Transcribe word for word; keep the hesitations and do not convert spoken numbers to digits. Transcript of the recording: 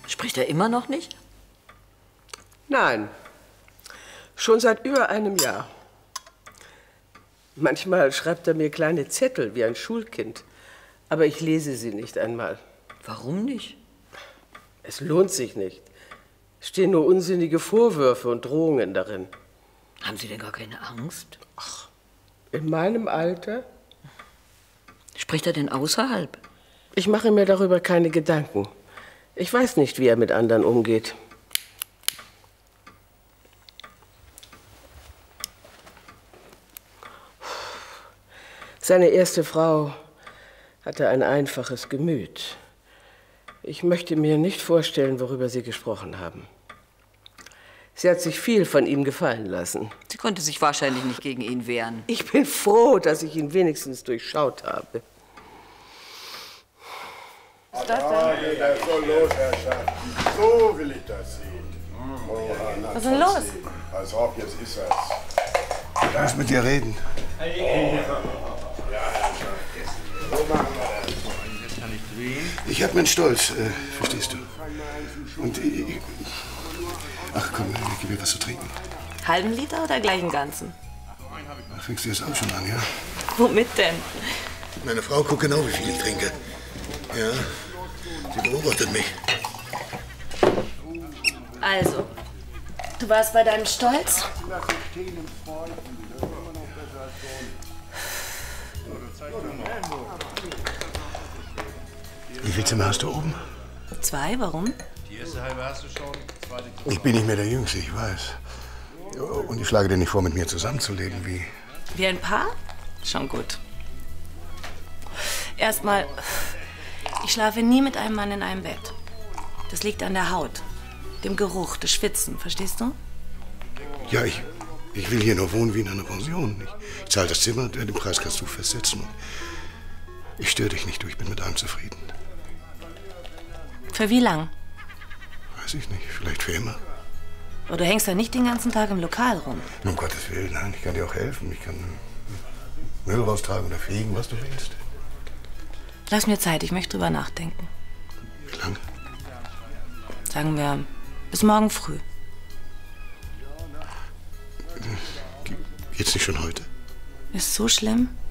Spricht er immer noch nicht? Nein. Schon seit über einem Jahr. Manchmal schreibt er mir kleine Zettel wie ein Schulkind. Aber ich lese sie nicht einmal. Warum nicht? Es lohnt sich nicht. Es stehen nur unsinnige Vorwürfe und Drohungen darin. Haben Sie denn gar keine Angst? Ach, in meinem Alter? Spricht er denn außerhalb? Ich mache mir darüber keine Gedanken. Ich weiß nicht, wie er mit anderen umgeht. Seine erste Frau hatte ein einfaches Gemüt. Ich möchte mir nicht vorstellen, worüber Sie gesprochen haben. Sie hat sich viel von ihm gefallen lassen. Sie konnte sich wahrscheinlich nicht gegen ihn wehren. Ich bin froh, dass ich ihn wenigstens durchschaut habe. Was ist das denn? Ja, geht das so los, Herrschaften. So will ich das sehen. Oh, was ist denn los? Pass auf, jetzt ist das. Ich muss mit dir reden. Oh. Ja, Herrschaft. So machen wir das. Ich hab meinen Stolz, äh, verstehst du? Und ich... Ach komm, gib mir was zu trinken. Halben Liter oder gleich einen ganzen? Ach, fängst du jetzt auch schon an, ja? Womit denn? Meine Frau guckt genau, wie viel ich trinke. Ja, sie beobachtet mich. Also, du warst bei deinem Stolz? Wie viele Zimmer hast du oben? Zwei, warum? Die erste halbe hast du schon, die zweite... Ich bin nicht mehr der Jüngste, ich weiß. Und ich schlage dir nicht vor, mit mir zusammenzuleben, wie... Wie ein Paar? Schon gut. Erstmal, ich schlafe nie mit einem Mann in einem Bett. Das liegt an der Haut, dem Geruch, das Schwitzen, verstehst du? Ja, ich, ich will hier nur wohnen wie in einer Pension. Ich, ich zahle das Zimmer, den Preis kannst du festsetzen. Ich störe dich nicht, du, ich bin mit allem zufrieden. Für wie lang? Weiß ich nicht, vielleicht für immer. Aber du hängst ja nicht den ganzen Tag im Lokal rum. Um Gottes Willen, nein, ich kann dir auch helfen. Ich kann Müll raustragen oder fegen, was du willst. Lass mir Zeit, ich möchte drüber nachdenken. Wie lange? Sagen wir, bis morgen früh. Geht's nicht schon heute? Ist so schlimm?